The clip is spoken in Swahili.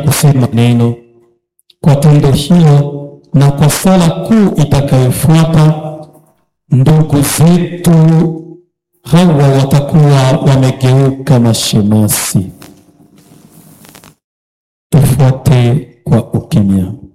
kusema neno. Kwa tendo hilo na kwa sala kuu itakayofuata, ndugu zetu hawa watakuwa wamegeuka mashemasi. Tufuate kwa ukimya.